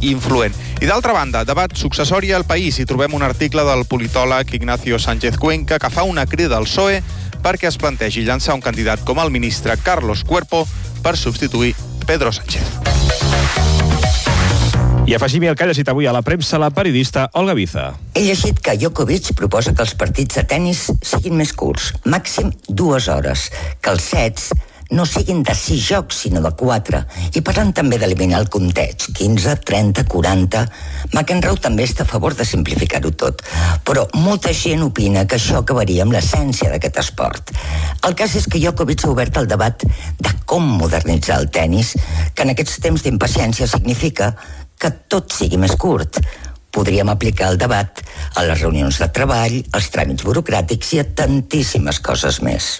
influent. I d'altra banda, debat successori al País. Hi trobem un article del politòleg Ignacio Sánchez Cuenca que fa una crida al PSOE perquè es plantegi llançar un candidat com el ministre Carlos Cuerpo per substituir Pedro Sánchez. I afegim el que ha llegit avui a la premsa la periodista Olga Biza. He llegit que Djokovic proposa que els partits de tennis siguin més curts, màxim 2 hores, que els sets no siguin de 6 jocs, sinó de 4. I parlant també d'eliminar el compteig, 15, 30, 40... McEnroe també està a favor de simplificar-ho tot, però molta gent opina que això acabaria amb l'essència d'aquest esport. El cas és que Djokovic ha obert el debat de com modernitzar el tennis, que en aquests temps d'impaciència significa que tot sigui més curt. Podríem aplicar el debat a les reunions de treball, als tràmits burocràtics i a tantíssimes coses més.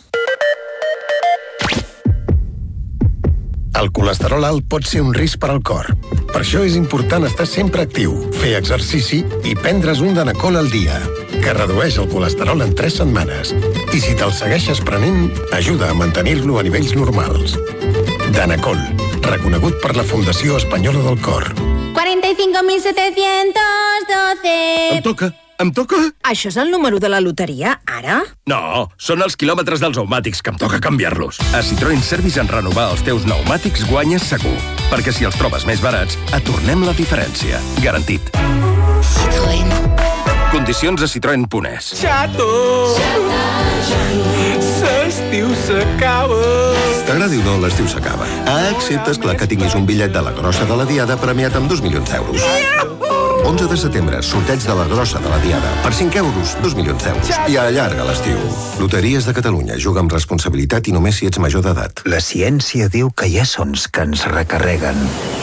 El colesterol alt pot ser un risc per al cor. Per això és important estar sempre actiu, fer exercici i prendre's un Danacol al dia, que redueix el colesterol en 3 setmanes. I si te'l segueixes prenent, ajuda a mantenir-lo a nivells normals. Danacol, reconegut per la Fundació Espanyola del Cor. 45.712. Em toca? Això és el número de la loteria, ara? No, són els quilòmetres dels pneumàtics, que em toca canviar-los. A Citroën Service en renovar els teus pneumàtics guanyes segur. Perquè si els trobes més barats, et tornem la diferència. Garantit. Citroën. Condicions a citroen.es. Xato! L'estiu s'acaba! T'agradi o no, l'estiu s'acaba. Excepte, esclar, que tinguis un bitllet de la grossa de la Diada premiat amb 2 milions d'euros. 11 de setembre, sorteig de la grossa de la Diada. Per 5 euros, 2 milions d'euros. I allarga l'estiu. Loteries de Catalunya. Juga amb responsabilitat i només si ets major d'edat. La ciència diu que hi ha sons que ens recarreguen.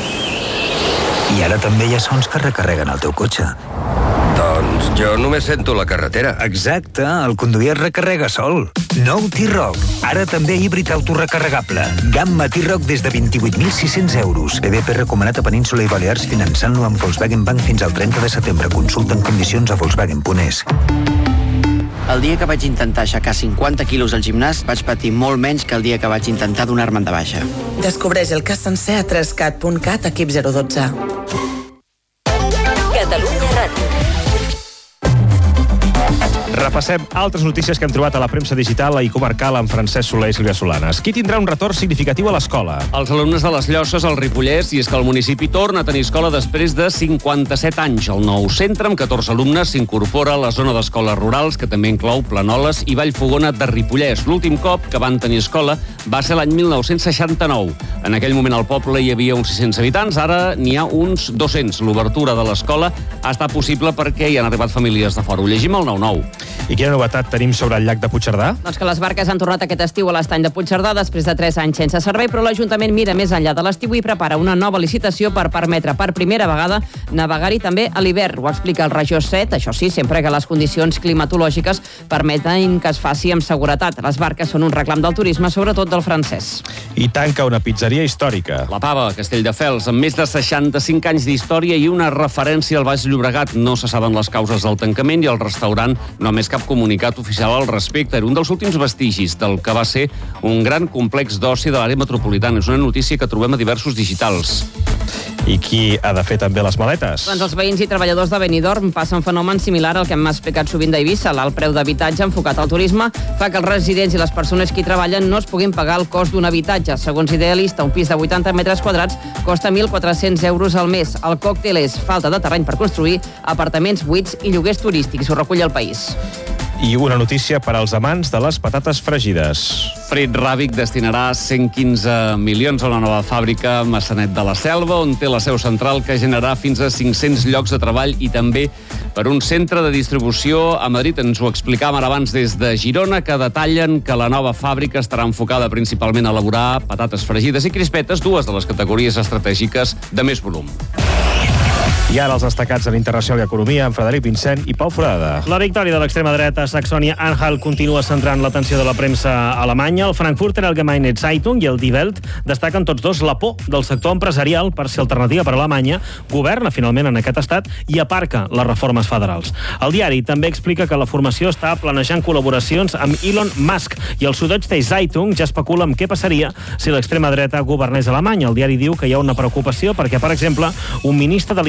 I ara també hi ha sons que recarreguen el teu cotxe. Doncs jo només sento la carretera. Exacte, el conduir es recarrega sol. Nou T-Roc, ara també híbrid autorecarregable. Gamma T-Roc des de 28.600 euros. BBP recomanat a Península i Balears finançant-lo amb Volkswagen Bank fins al 30 de setembre. Consulta en condicions a Volkswagen.es. El dia que vaig intentar aixecar 50 quilos al gimnàs, vaig patir molt menys que el dia que vaig intentar donar-me'n de baixa. Descobreix el cas sencer a 3cat.cat, equip 012. Catalunya Ràdio. Repassem altres notícies que hem trobat a la premsa digital i comarcal amb Francesc Soler i Sílvia Solanes. Qui tindrà un retorn significatiu a l'escola? Els alumnes de les Llosses, al Ripollès, i és que el municipi torna a tenir escola després de 57 anys. El nou centre, amb 14 alumnes, s'incorpora a la zona d'escoles rurals, que també inclou Planoles i Vallfogona de Ripollès. L'últim cop que van tenir escola va ser l'any 1969. En aquell moment al poble hi havia uns 600 habitants, ara n'hi ha uns 200. L'obertura de l'escola ha estat possible perquè hi han arribat famílies de fora. Ho llegim al 9-9. I quina novetat tenim sobre el llac de Puigcerdà? Doncs que les barques han tornat aquest estiu a l'estany de Puigcerdà després de 3 anys sense servei, però l'Ajuntament mira més enllà de l'estiu i prepara una nova licitació per permetre per primera vegada navegar-hi també a l'hivern. Ho explica el regidor 7, això sí, sempre que les condicions climatològiques permeten que es faci amb seguretat. Les barques són un reclam del turisme, sobretot del francès. I tanca una pizzeria històrica. La Pava, Castelldefels, amb més de 65 anys d'història i una referència al Baix Llobregat. No se saben les causes del tancament i el restaurant no ha més cap comunicat oficial al respecte. Era un dels últims vestigis del que va ser un gran complex d'oci de l'àrea metropolitana. És una notícia que trobem a diversos digitals. I qui ha de fer també les maletes? Doncs els veïns i treballadors de Benidorm passen un fenomen similar al que hem explicat sovint d'Eivissa. L'alt preu d'habitatge enfocat al turisme fa que els residents i les persones que hi treballen no es puguin pagar el cost d'un habitatge. Segons Idealista, un pis de 80 metres quadrats costa 1.400 euros al mes. El còctel és falta de terreny per construir, apartaments buits i lloguers turístics. Ho recull El País. I una notícia per als amants de les patates fregides. Frit Ràbic destinarà 115 milions a una nova fàbrica a Maçanet de la Selva, on té la seu central, que generarà fins a 500 llocs de treball i també per un centre de distribució a Madrid. Ens ho explicàvem ara abans des de Girona, que detallen que la nova fàbrica estarà enfocada principalment a elaborar patates fregides i crispetes, dues de les categories estratègiques de més volum. I ara els destacats en Internacional i Economia amb Frederic Vincent i Pau Forada. La victòria de l'extrema dreta Saxònia-Anhalt continua centrant l'atenció de la premsa alemanya. El Frankfurter Allgemeine Zeitung i el Die Welt destaquen tots dos la por del sector empresarial per ser alternativa per a Alemanya, governa finalment en aquest estat i aparca les reformes federals. El diari també explica que la formació està planejant col·laboracions amb Elon Musk i el Süddeutsche Zeitung ja especula amb què passaria si l'extrema dreta governés a Alemanya. El diari diu que hi ha una preocupació perquè, per exemple, un ministre de